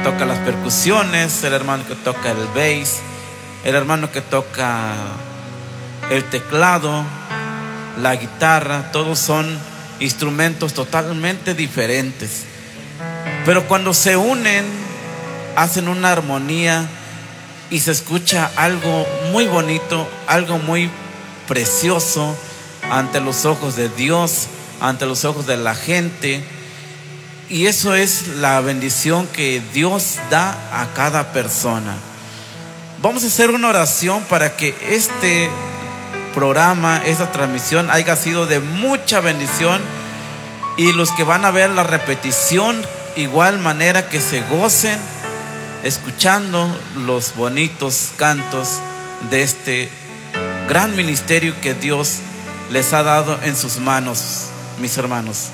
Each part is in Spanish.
toca las percusiones, el hermano que toca el bass, el hermano que toca el teclado, la guitarra. Todos son instrumentos totalmente diferentes, pero cuando se unen hacen una armonía y se escucha algo muy bonito, algo muy precioso ante los ojos de Dios, ante los ojos de la gente. Y eso es la bendición que Dios da a cada persona. Vamos a hacer una oración para que este programa, esta transmisión haya sido de mucha bendición, y los que van a ver la repetición, igual manera que se gocen escuchando los bonitos cantos de este gran ministerio que Dios les ha dado en sus manos, mis hermanos.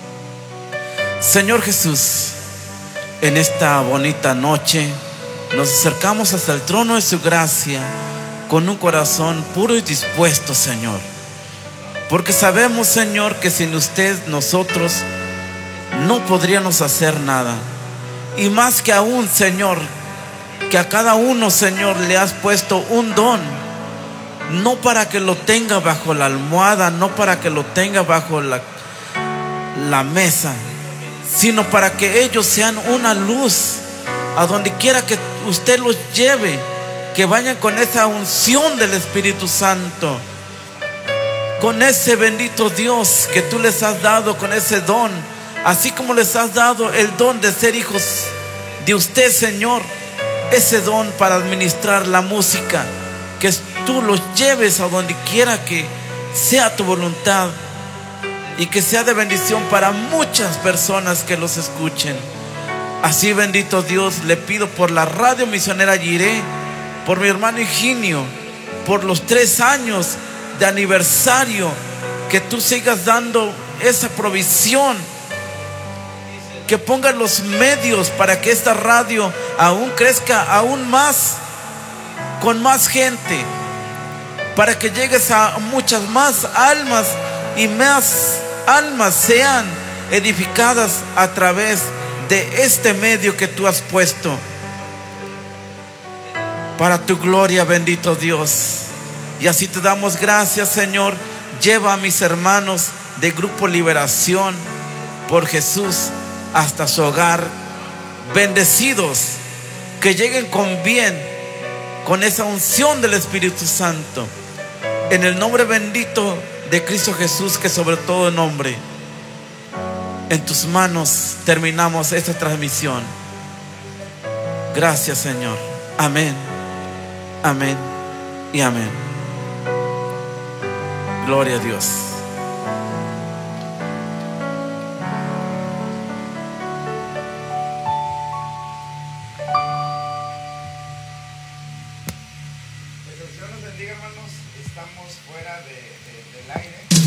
Señor Jesús, en esta bonita noche nos acercamos hasta el trono de su gracia con un corazón puro y dispuesto, Señor, porque sabemos, Señor, que sin usted nosotros no podríamos hacer nada. Y más que aún, Señor, que a cada uno, Señor, le has puesto un don, no para que lo tenga bajo la almohada, no para que lo tenga bajo la mesa, sino para que ellos sean una luz a donde quiera que usted los lleve, que vayan con esa unción del Espíritu Santo, con ese bendito Dios que tú les has dado, con ese don, así como les has dado el don de ser hijos de usted, Señor, ese don para administrar la música, que tú los lleves a donde quiera que sea tu voluntad, y que sea de bendición para muchas personas que los escuchen. Así, bendito Dios, le pido por la radio misionera Jireh, por mi hermano Higinio, por los 3 años de aniversario, que tú sigas dando esa provisión, que pongas los medios para que esta radio aún crezca aún más, con más gente, para que llegues a muchas más almas, y más almas sean edificadas a través de este medio que tú has puesto, para tu gloria, bendito Dios. Y así te damos gracias, Señor. Lleva a mis hermanos de Grupo Liberación por Jesús hasta su hogar, bendecidos, que lleguen con bien, con esa unción del Espíritu Santo, en el nombre bendito de Cristo Jesús, que sobre todo nombre. En tus manos terminamos esta transmisión. Gracias, Señor. Amén, amén y amén. Gloria a Dios. Pues el Señor nos bendiga, hermanos. Estamos fuera del aire.